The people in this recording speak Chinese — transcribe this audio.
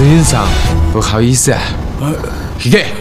先生，不好意思啊，这个